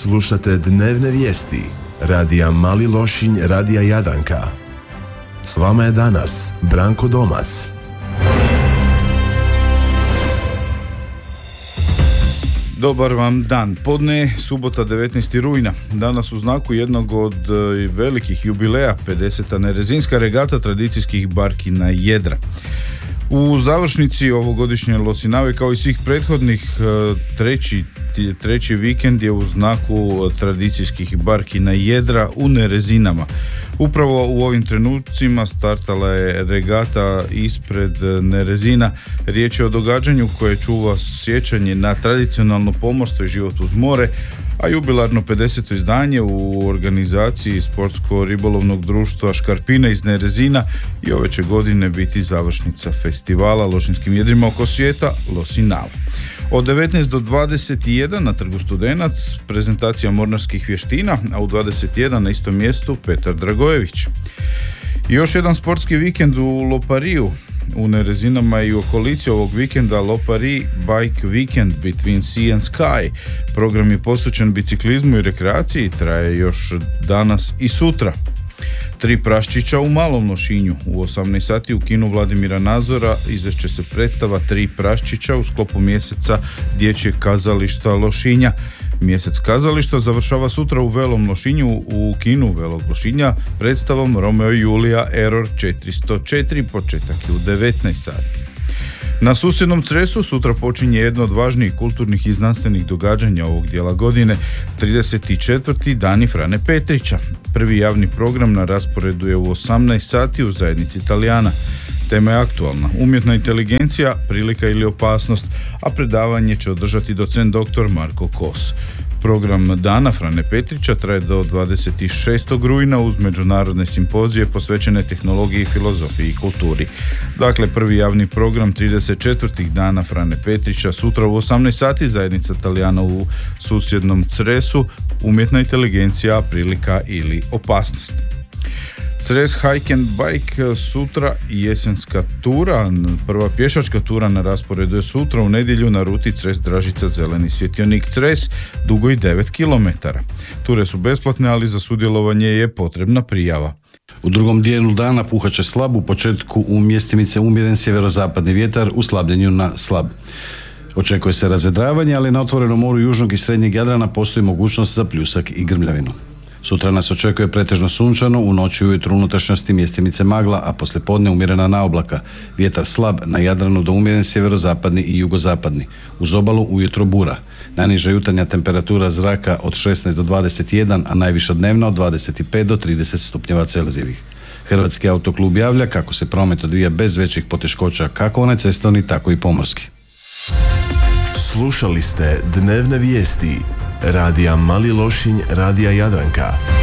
Slušate dnevne vijesti radija Mali Lošinj, radija Jadranka. S vama je danas Branko Domac. Dobar vam dan. Podne, subota 19. rujna. Danas u znaku jednog od velikih jubileja, 50. nerezinska regata tradicijskih barki na Jedra. U završnici ovogodišnje Losinave, kao i svih prethodnih, treći vikend je u znaku tradicijskih barki na Jedra u Nerezinama. Upravo u ovim trenucima startala je regata ispred Nerezina. Riječ je o događanju koje čuva sjećanje na tradicionalno pomorstvo i život uz more, a jubilarno 50. izdanje u organizaciji Sportsko-ribolovnog društva Škarpina iz Nerezina i ove će godine biti završnica festivala Lošinjskim jedrima oko svijeta Losinava. Od 19 do 21 na Trgu Studenac prezentacija mornarskih vještina, a u 21 na istom mjestu Petar Dragojević. Još jedan sportski vikend u Lopariju. U Nerezinama i u okolici ovog vikenda Lopari Bike Weekend Between Sea and Sky. Program je posvećen biciklizmu i rekreaciji i traje još danas i sutra. 3 praščića u Malom Lošinju. U 18 sati u kinu Vladimira Nazora izvešće se predstava 3 praščića u sklopu mjeseca Dječjeg kazališta Lošinja. Mjesec kazališta završava sutra u Velom Lošinju u kinu Velog Lošinja predstavom Romeo i Julija Error 404, početak je u 19 sati. Na susjednom Cresu sutra počinje jedno od važnijih kulturnih i znanstvenih događanja ovog dijela godine, 34. Dani Frane Petrića. Prvi javni program na rasporedu je u 18 sati u zajednici Italijana. Tema je aktualna, umjetna inteligencija, prilika ili opasnost, a predavanje će održati docent dr. Marko Kos. Program Dana Frane Petrića traje do 26. rujna uz međunarodne simpozije posvećene tehnologiji, filozofiji i kulturi. Dakle, prvi javni program 34. Dana Frane Petrića sutra u 18 sati zajednica Talijana u susjednom Cresu, umjetna inteligencija, prilika ili opasnost. Cres Hike and Bike sutra i jesenska tura. Prva pješačka tura na rasporedu je sutra u nedjelju na ruti Cres-Dražica Zeleni svjetionik Cres, dugo i 9 km. Ture su besplatne, ali za sudjelovanje je potrebna prijava. U drugom dijelu dana puhat će slab, u početku u mjestimice umjeren sjeverozapadni vjetar, u slabljenju na slab. Očekuje se razvedravanje, ali na otvorenom moru južnog i srednjeg Jadrana postoji mogućnost za pljusak i grmljavinu. Sutra nas očekuje pretežno sunčano, u noći i ujutro unutrašnjosti mjestimice magla, a poslijepodne umjerena naoblaka. Vjetar slab, na Jadranu do umjeren sjeverozapadni i jugozapadni. Uz obalu ujutro bura. Najniža jutarnja temperatura zraka od 16 do 21, a najviša dnevna od 25 do 30 stupnjeva Celzijevih. Hrvatski autoklub javlja kako se promet odvija bez većih poteškoća, kako onaj cestovni, tako i pomorski. Slušali ste dnevne vijesti radija Mali Lošinj, radija Jadranka.